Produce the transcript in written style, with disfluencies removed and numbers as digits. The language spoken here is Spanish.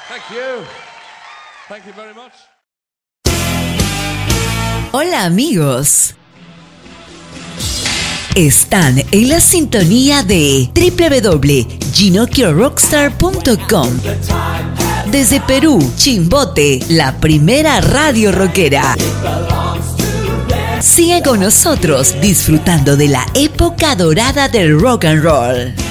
Thank you. Thank you very much. Hola amigos. Están en la sintonía de www.ginocchiorockstar.com. Desde Perú, Chimbote, la primera radio rockera. Sigue con nosotros disfrutando de la época dorada del rock and roll.